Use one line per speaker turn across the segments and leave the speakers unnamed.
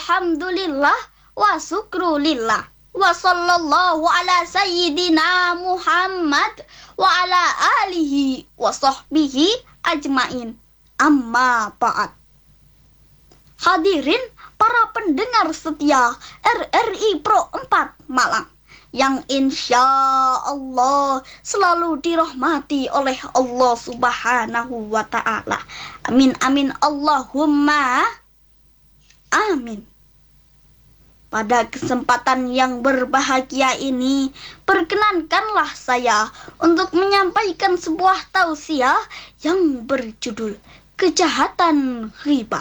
walhamdulillah wa syukrulillah. Wa sallallahu ala sayyidina Muhammad wa ala alihi wa sahbihi ajmain. Amma ba'd. Hadirin para pendengar setia RRI Pro 4 Malang yang insya Allah selalu dirahmati oleh Allah Subhanahu wa Ta'ala. Amin amin Allahumma amin. Pada kesempatan yang berbahagia ini, perkenankanlah saya untuk menyampaikan sebuah tausiah yang berjudul Kejahatan Ghibah.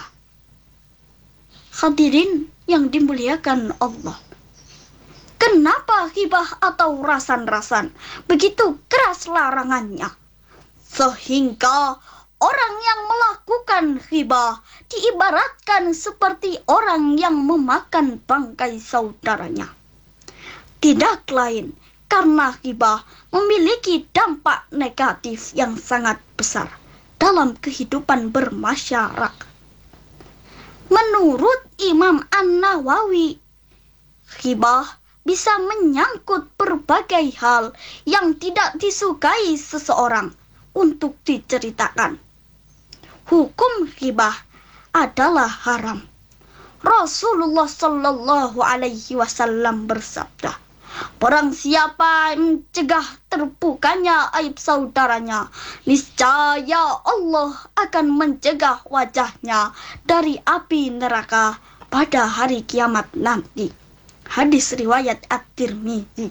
Hadirin yang dimuliakan Allah, kenapa ghibah atau rasan-rasan begitu keras larangannya, sehingga orang yang melakukan ghibah diibaratkan seperti orang yang memakan bangkai saudaranya? Tidak lain karena ghibah memiliki dampak negatif yang sangat besar dalam kehidupan bermasyarakat. Menurut Imam An-Nawawi, ghibah bisa menyangkut berbagai hal yang tidak disukai seseorang untuk diceritakan. Hukum ghibah adalah haram. Rasulullah Shallallahu Alaihi Wasallam bersabda, barang siapa mencegah terbukanya aib saudaranya, niscaya Allah akan mencegah wajahnya dari api neraka pada hari kiamat nanti. Hadis riwayat At-Tirmidzi.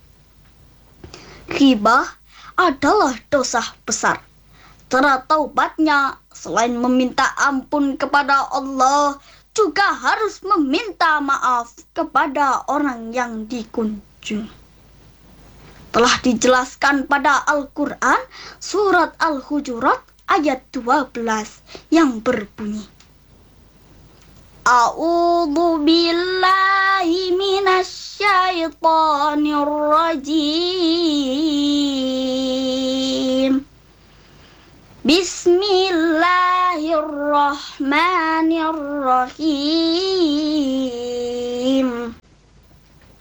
Ghibah adalah dosa besar. Cara taubatnya selain meminta ampun kepada Allah, juga harus meminta maaf kepada orang yang dikunjung. Telah dijelaskan pada Al-Quran surat Al-Hujurat ayat 12 yang berbunyi, A'udzu billahi minasyaitonir rajim. Bismillahirrahmanirrahim.